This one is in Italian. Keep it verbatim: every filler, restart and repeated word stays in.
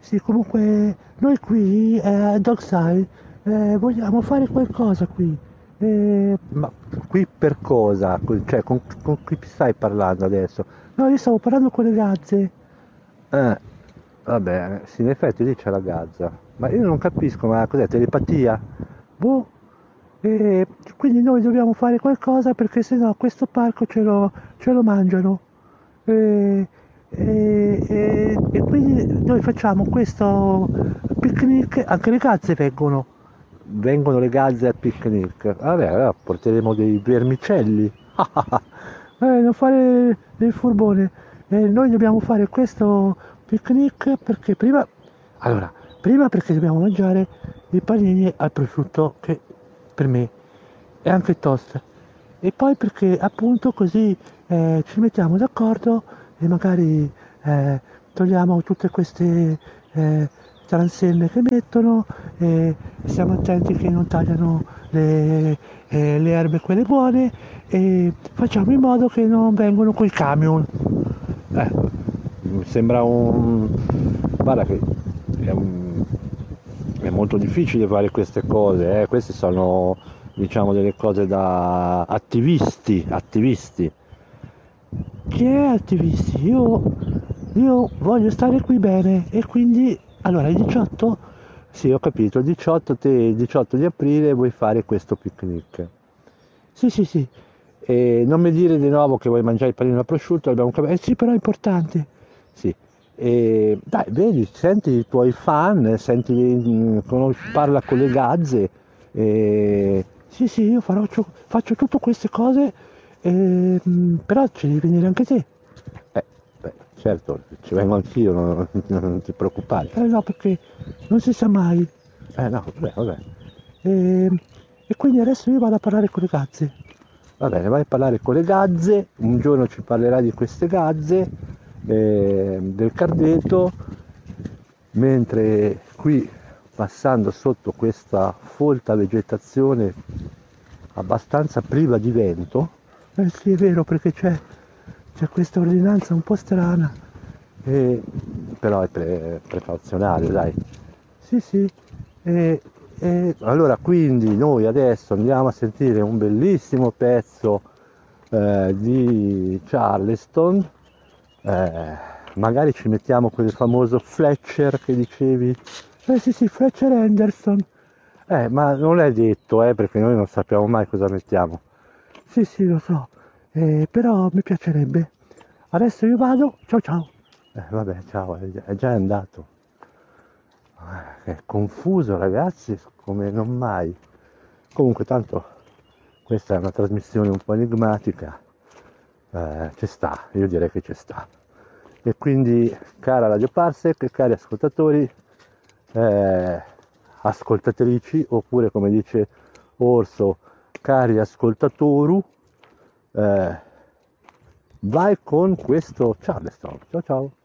sì, comunque noi qui eh, a Dockside eh, vogliamo fare qualcosa qui. Eh, Ma qui per cosa? Cioè, con, con chi stai parlando adesso? no, io stavo parlando con le gazze. Eh, vabbè, sì, in effetti lì c'è la Gazza. Ma io non capisco, ma cos'è, telepatia? Boh, e quindi noi dobbiamo fare qualcosa perché sennò questo parco ce lo, ce lo mangiano. E, e- e- e quindi noi facciamo questo picnic, anche le gazze vengono. Vengono le Gazze al picnic. Vabbè, allora porteremo dei vermicelli. Eh, non fare del furbone. Eh, noi dobbiamo fare questo picnic perché prima, allora, prima perché dobbiamo mangiare i panini al prosciutto che per me è anche toast. E poi perché appunto così eh, ci mettiamo d'accordo e magari eh, togliamo tutte queste eh, transenne che mettono e stiamo attenti che non tagliano le, eh, le erbe quelle buone e facciamo in modo che non vengano coi camion. Eh, mi sembra un... Guarda che è, un- è molto difficile fare queste cose, eh. Queste sono, diciamo, delle cose da attivisti, attivisti. Chi è attivisti? Io, io voglio stare qui bene e quindi allora il diciotto. Sì, ho capito, il diciotto, te, il diciotto di aprile vuoi fare questo picnic. Sì, sì, sì. E non mi dire di nuovo che vuoi mangiare il panino al prosciutto, abbiamo capito. Eh sì, però è importante. Sì, e dai, vedi, senti i tuoi fan, senti, mm, conosci- parla con le gazze, e... Sì, sì, io farò, faccio tutte queste cose, ehm, però ci devi venire anche te. eh, beh, certo, ci vengo anch'io, non, non ti preoccupare. Eh no, perché non si sa mai. Eh no, vabbè, vabbè, E, e quindi adesso io vado a parlare con le gazze. va bene, vai a parlare con le gazze, un giorno ci parlerai di queste gazze, eh, del cardeto, mentre qui, passando sotto questa folta vegetazione abbastanza priva di vento, Eh sì, è vero, perché c'è, c'è questa ordinanza un po' strana. e- però è pre- precauzionale, dai. Sì, sì. E, e Allora, quindi noi adesso andiamo a sentire un bellissimo pezzo eh, di Charleston, eh, magari ci mettiamo quel famoso Fletcher che dicevi. eh sì, sì, Fletcher Henderson. Eh, ma non è detto, eh, perché noi non sappiamo mai cosa mettiamo. Sì, sì, lo so. Eh, però mi piacerebbe. Adesso io vado. Ciao, ciao. Eh, vabbè, ciao, è già, è già andato. Eh, È confuso, ragazzi, come non mai. Comunque, tanto questa è una trasmissione un po' enigmatica. Eh, ci sta, io direi che ci sta. E quindi, cara Radio Parsec, cari ascoltatori, eh, ascoltatrici, oppure come dice Orso, cari ascoltatoru, eh, vai con questo Charleston. Ciao ciao.